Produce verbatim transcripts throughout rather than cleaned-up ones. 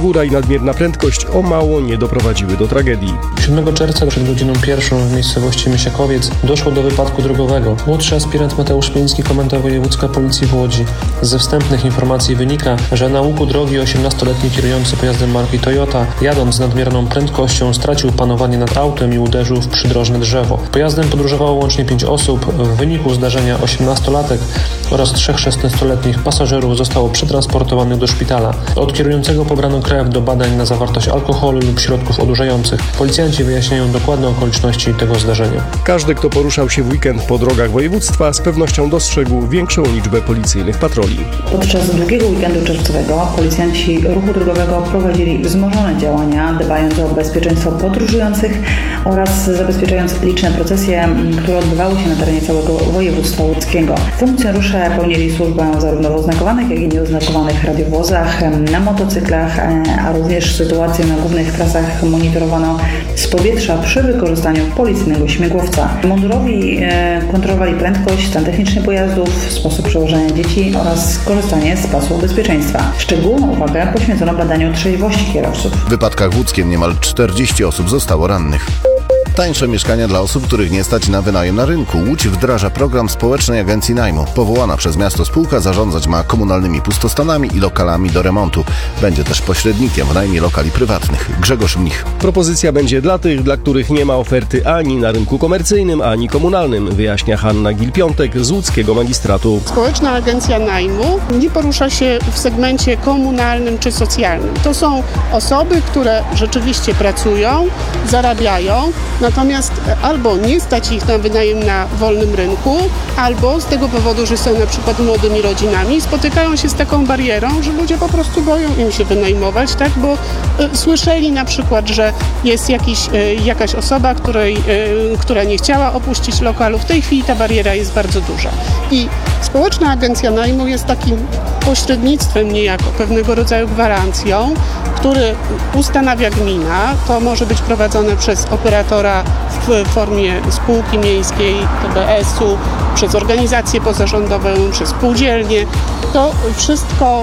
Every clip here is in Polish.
góra i nadmierna prędkość o mało nie doprowadziły do tragedii. siódmego czerwca przed godziną pierwszą w miejscowości Mysiakowiec doszło do wypadku drogowego. Młodszy aspirant Mateusz Piński, Komenda Wojewódzka Policji w Łodzi. Ze wstępnych informacji wynika, że na łuku drogi osiemnastoletni kierujący pojazdem marki Toyota, jadąc z nadmierną prędkością, stracił panowanie nad autem i uderzył w przydrożne drzewo. Pojazdem podróżowało łącznie pięć osób. W wyniku zdarzenia osiemnastolatek oraz trzech szesnastoletnich pasażerów zostało przetransportowanych do szpitala. Od kierującego pobrano krew do badań na zawartość alkoholu lub środków odurzających. Policjanci wyjaśniają dokładne okoliczności tego zdarzenia. Każdy, kto poruszał się w weekend po drogach województwa, z pewnością dostrzegł większą liczbę policyjnych patroli. Podczas długiego weekendu czerwcowego policjanci ruchu drogowego prowadzili wzmożone działania, dbając o bezpieczeństwo podróżujących oraz zabezpieczając liczne procesje, które odbywały się na terenie całego województwa łódzkiego. Funkcjonariusze pełnili służbę zarówno w oznakowanych, jak i nieoznakowanych radiowozach, na motocyklach, a również sytuację na głównych trasach monitorowano z powietrza przy wykorzystaniu policyjnego śmigłowca. Mundurowi kontrolowali prędkość, stan techniczny pojazdów, sposób przewożenia dzieci oraz korzystanie z pasów bezpieczeństwa. Szczególną uwagę poświęcono badaniu trzeźwości kierowców. W wypadkach w Łódzkiem niemal czterdzieści osób zostało rannych. Tańsze mieszkania dla osób, których nie stać na wynajem na rynku. Łódź wdraża program Społecznej Agencji Najmu. Powołana przez miasto spółka zarządzać ma komunalnymi pustostanami i lokalami do remontu. Będzie też pośrednikiem w najmie lokali prywatnych. Grzegorz Mnich. Propozycja będzie dla tych, dla których nie ma oferty ani na rynku komercyjnym, ani komunalnym, wyjaśnia Hanna Gil-Piątek z łódzkiego magistratu. Społeczna Agencja Najmu nie porusza się w segmencie komunalnym czy socjalnym. To są osoby, które rzeczywiście pracują, zarabiają, natomiast albo nie stać ich na wynajem na wolnym rynku, albo z tego powodu, że są na przykład młodymi rodzinami, spotykają się z taką barierą, że ludzie po prostu boją im się wynajmować, tak? Bo y, słyszeli na przykład, że jest jakiś, y, jakaś osoba, której, y, która nie chciała opuścić lokalu. W tej chwili ta bariera jest bardzo duża. I Społeczna Agencja Najmu jest takim pośrednictwem niejako, pewnego rodzaju gwarancją, który ustanawia gmina. To może być prowadzone przez operatora w formie spółki miejskiej, T B S-u, przez organizacje pozarządowe, przez spółdzielnie. To wszystko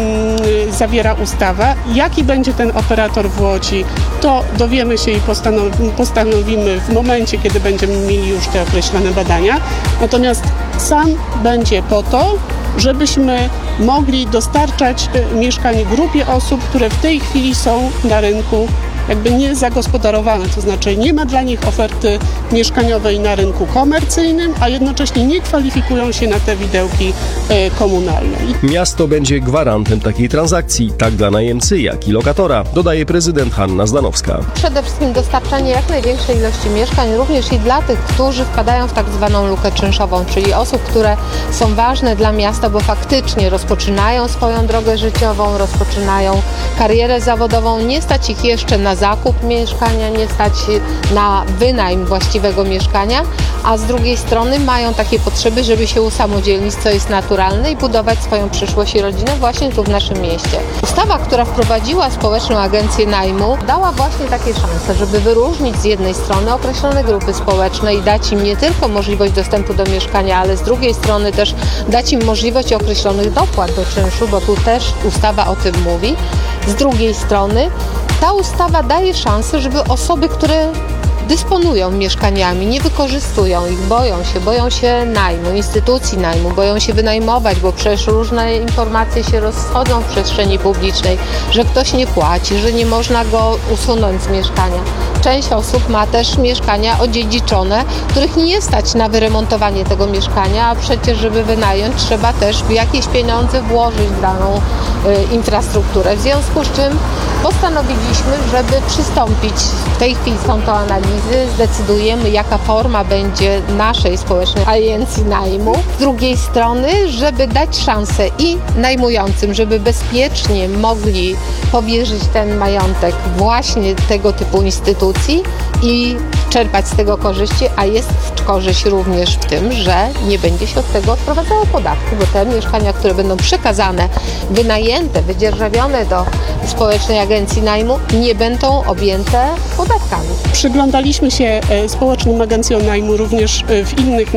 um, zawiera ustawa. Jaki będzie ten operator w Łodzi, to dowiemy się i postanow- postanowimy w momencie, kiedy będziemy mieli już te określone badania. Natomiast sam będzie po to, żebyśmy mogli dostarczać mieszkań grupie osób, które w tej chwili są na rynku jakby nie zagospodarowane, to znaczy nie ma dla nich oferty mieszkaniowej na rynku komercyjnym, a jednocześnie nie kwalifikują się na te widełki y, komunalne. Miasto będzie gwarantem takiej transakcji, tak dla najemcy, jak i lokatora, dodaje prezydent Hanna Zdanowska. Przede wszystkim dostarczanie jak największej ilości mieszkań, również i dla tych, którzy wpadają w tak zwaną lukę czynszową, czyli osób, które są ważne dla miasta, bo faktycznie rozpoczynają swoją drogę życiową, rozpoczynają karierę zawodową, nie stać ich jeszcze na zakup mieszkania, nie stać na wynajem właściwego mieszkania, a z drugiej strony mają takie potrzeby, żeby się usamodzielnić, co jest naturalne i budować swoją przyszłość i rodzinę właśnie tu w naszym mieście. Ustawa, która wprowadziła Społeczną Agencję Najmu, dała właśnie takie szanse, żeby wyróżnić z jednej strony określone grupy społeczne i dać im nie tylko możliwość dostępu do mieszkania, ale z drugiej strony też dać im możliwość określonych dopłat do czynszu, bo tu też ustawa o tym mówi. Z drugiej strony ta ustawa daje szansę, żeby osoby, które dysponują mieszkaniami, nie wykorzystują ich, boją się, boją się najmu, instytucji najmu, boją się wynajmować, bo przecież różne informacje się rozchodzą w przestrzeni publicznej, że ktoś nie płaci, że nie można go usunąć z mieszkania. Część osób ma też mieszkania odziedziczone, których nie stać na wyremontowanie tego mieszkania, a przecież żeby wynająć trzeba też jakieś pieniądze włożyć w daną y, infrastrukturę. W związku z czym postanowiliśmy, żeby przystąpić, w tej chwili są to analizy, zdecydujemy jaka forma będzie naszej Społecznej Agencji Najmu. Z drugiej strony, żeby dać szansę i najmującym, żeby bezpiecznie mogli powierzyć ten majątek właśnie tego typu instytucji i czerpać z tego korzyści, a jest korzyść również w tym, że nie będzie się od tego odprowadzało podatku, bo te mieszkania, które będą przekazane, wynajęte, wydzierżawione do Społecznej Agencji Najmu, nie będą objęte podatkami. Przyglądaliśmy się Społecznym Agencjom Najmu również w innych